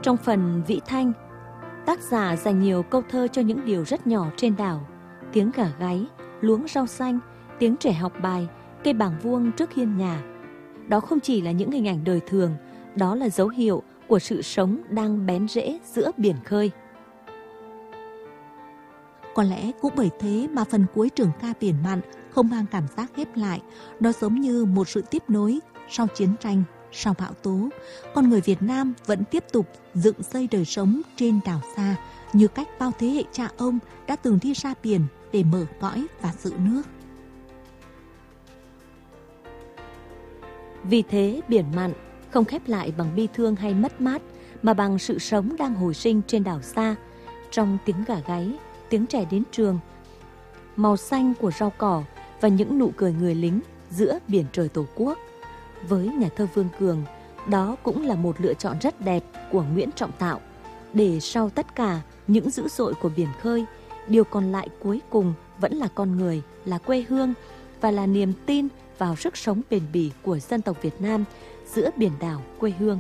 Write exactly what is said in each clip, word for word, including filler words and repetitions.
Trong phần Vĩ Thanh, tác giả dành nhiều câu thơ cho những điều rất nhỏ trên đảo: tiếng gà gáy, luống rau xanh, tiếng trẻ học bài, cây bảng vuông trước hiên nhà. Đó không chỉ là những hình ảnh đời thường, đó là dấu hiệu của sự sống đang bén rễ giữa biển khơi. Có lẽ cũng bởi thế mà phần cuối trường ca Biển Mặn không mang cảm giác khép lại. Nó giống như một sự tiếp nối sau chiến tranh, sau bão tố. Con người Việt Nam vẫn tiếp tục dựng xây đời sống trên đảo xa, như cách bao thế hệ cha ông đã từng đi ra biển để mở cõi và giữ nước. Vì thế Biển Mặn không khép lại bằng bi thương hay mất mát, mà bằng sự sống đang hồi sinh trên đảo xa, trong tiếng gà gáy, tiếng trẻ đến trường, màu xanh của rau cỏ và những nụ cười người lính giữa biển trời Tổ quốc. Với nhà thơ Vương Cường, đó cũng là một lựa chọn rất đẹp của Nguyễn Trọng Tạo, để sau tất cả những dữ dội của biển khơi, điều còn lại cuối cùng vẫn là con người, là quê hương và là niềm tin vào sức sống bền bỉ của dân tộc Việt Nam giữa biển đảo quê hương.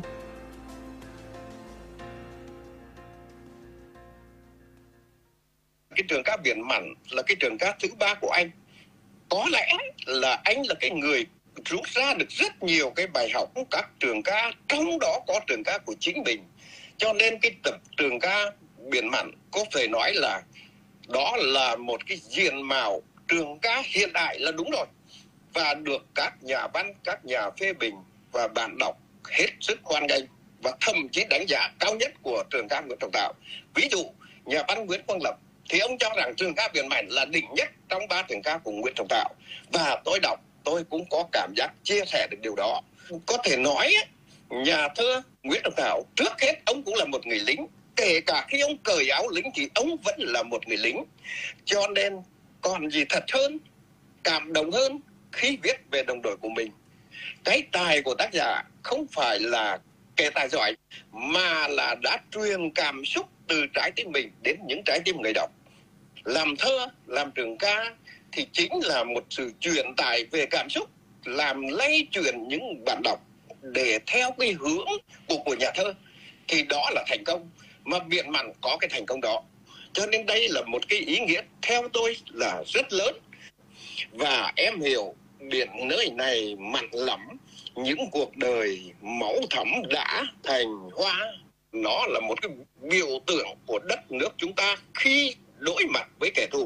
Cái trường ca Biển Mặn là cái trường ca thứ ba của anh. Có lẽ là anh là cái người rút ra được rất nhiều cái bài học các trường ca, trong đó có trường ca của chính mình. Cho nên cái tập trường ca Biển Mặn có thể nói là đó là một cái diện mạo trường ca hiện đại là đúng rồi, và được các nhà văn, các nhà phê bình và bạn đọc hết sức hoan nghênh và thậm chí đánh giá cao nhất của trường ca Nguyễn Trọng Tạo. Ví dụ nhà văn Nguyễn Quang Lập thì ông cho rằng trường ca Biển Mặn là đỉnh nhất trong ba trường ca của Nguyễn Trọng Tạo, và tôi đọc tôi cũng có cảm giác chia sẻ được điều đó. Có thể nói nhà thơ Nguyễn Trọng Tạo trước hết ông cũng là một người lính, kể cả khi ông cởi áo lính thì ông vẫn là một người lính. Cho nên còn gì thật hơn, cảm động hơn khi viết về đồng đội của mình. Cái tài của tác giả không phải là kể tài giỏi, mà là đã truyền cảm xúc từ trái tim mình đến những trái tim người đọc. Làm thơ, làm trường ca thì chính là một sự truyền tải về cảm xúc, làm lay chuyển những bạn đọc để theo cái hướng của, của nhà thơ, thì đó là thành công. Mà Biển Mặn có cái thành công đó, cho nên đây là một cái ý nghĩa theo tôi là rất lớn. Và em hiểu biển nơi này mặn lắm, những cuộc đời máu thắm đã thành hoa. Nó là một cái biểu tượng của đất nước chúng ta khi đối mặt với kẻ thù.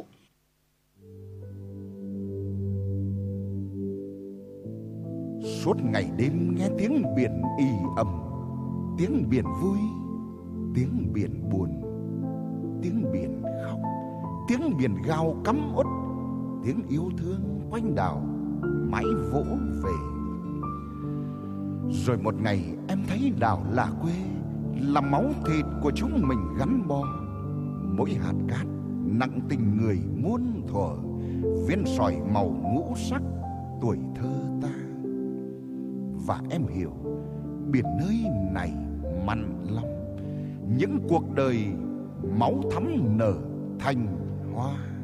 Suốt ngày đêm nghe tiếng biển ì ầm, tiếng biển vui, tiếng biển buồn, tiếng biển khóc, tiếng biển gào căm uất, tiếng yêu thương quanh đảo mãi vỗ về. Rồi một ngày em thấy đảo là quê, là máu thịt của chúng mình gắn bó. Mỗi hạt cát nặng tình người muôn thuở, viên sỏi màu ngũ sắc tuổi thơ ta. Và em hiểu biển nơi này mặn lắm, những cuộc đời máu thắm nở thành hoa.